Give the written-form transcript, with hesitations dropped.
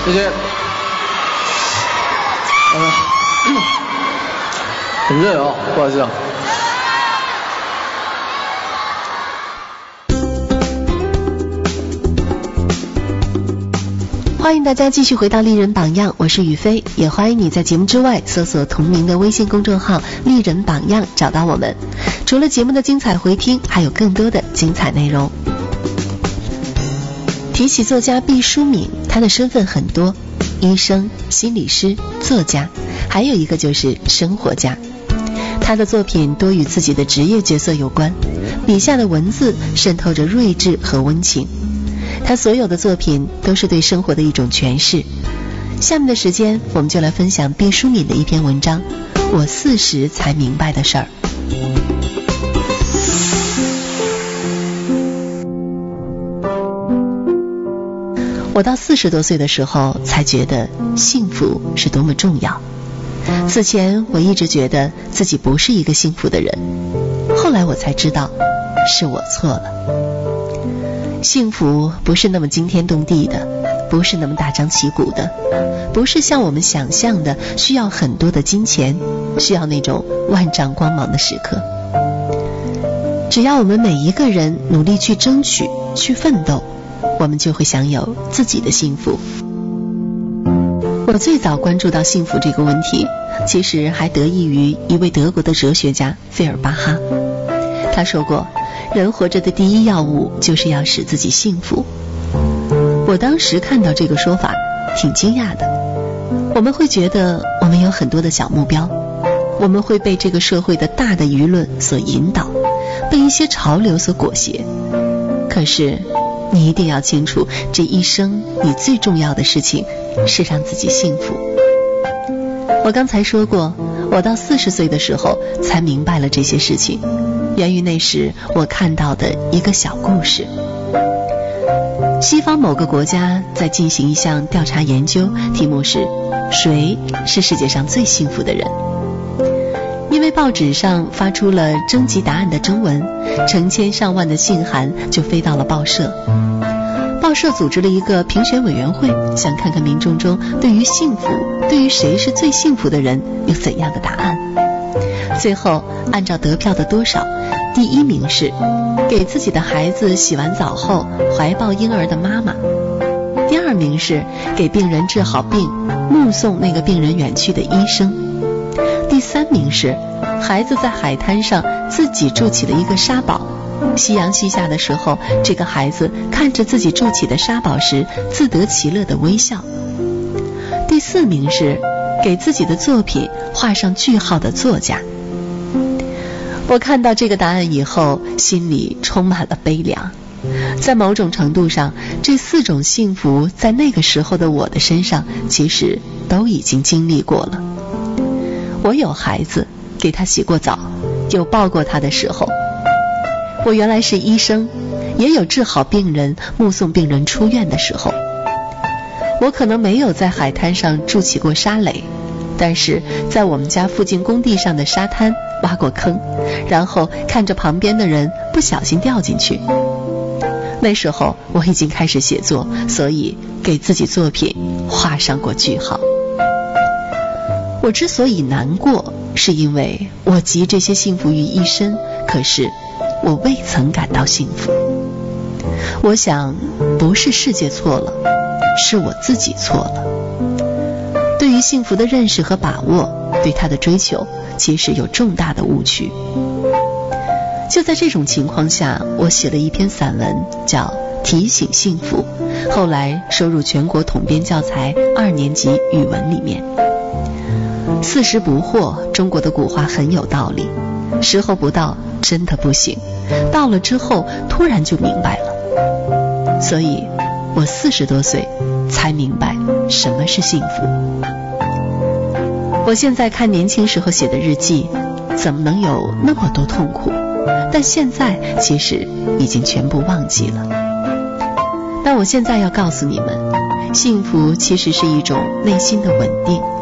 谢谢。很热哦，不好意思啊。 欢迎大家继续回到丽人榜样，我是雨飞，也欢迎你在节目之外搜索同名的微信公众号丽人榜样找到我们。除了节目的精彩回听，还有更多的精彩内容。提起作家毕淑敏，她的身份很多，医生、心理师、作家，还有一个就是生活家。她的作品多与自己的职业角色有关，笔下的文字渗透着睿智和温情。他所有的作品都是对生活的一种诠释。下面的时间，我们就来分享毕淑敏的一篇文章《我40才明白的事儿》。我到40多岁的时候，才觉得幸福是多么重要。此前我一直觉得自己不是一个幸福的人，后来我才知道，是我错了。幸福不是那么惊天动地的，不是那么大张旗鼓的，不是像我们想象的需要很多的金钱，需要那种万丈光芒的时刻。只要我们每一个人努力去争取，去奋斗，我们就会享有自己的幸福。我最早关注到幸福这个问题，其实还得益于一位德国的哲学家费尔巴哈。他说过，人活着的第一要务就是要使自己幸福。我当时看到这个说法挺惊讶的。我们会觉得我们有很多的小目标，我们会被这个社会的大的舆论所引导，被一些潮流所裹挟。可是你一定要清楚，这一生你最重要的事情是让自己幸福。我刚才说过，我到40岁的时候才明白了这些事情，源于那时我看到的一个小故事。西方某个国家在进行一项调查研究，题目是谁是世界上最幸福的人。因为报纸上发出了征集答案的征文，成千上万的信函就飞到了报社。报社组织了一个评选委员会，想看看民众中对于幸福，对于谁是最幸福的人有怎样的答案。最后按照得票的多少，第一名是给自己的孩子洗完澡后怀抱婴儿的妈妈，第二名是给病人治好病目送那个病人远去的医生，第三名是孩子在海滩上自己筑起了一个沙堡，夕阳西下的时候，这个孩子看着自己筑起的沙堡时自得其乐的微笑。第四名是给自己的作品画上句号的作家。我看到这个答案以后，心里充满了悲凉。在某种程度上，这4种幸福在那个时候的我的身上其实都已经经历过了。我有孩子，给他洗过澡，有抱过他的时候。我原来是医生，也有治好病人目送病人出院的时候。我可能没有在海滩上筑起过沙垒，但是在我们家附近工地上的沙滩挖过坑，然后看着旁边的人不小心掉进去。那时候我已经开始写作，所以给自己作品画上过句号。我之所以难过，是因为我集这些幸福于一身，可是我未曾感到幸福。我想不是世界错了，是我自己错了。对于幸福的认识和把握，对它的追求其实有重大的误区。就在这种情况下，我写了一篇散文叫《提醒幸福》，后来收入全国统编教材2年级语文里面。40不惑，中国的古话很有道理，时候不到真的不行，到了之后突然就明白了。所以我40多岁才明白什么是幸福。我现在看年轻时候写的日记，怎么能有那么多痛苦？但现在其实已经全部忘记了。但我现在要告诉你们，幸福其实是一种内心的稳定。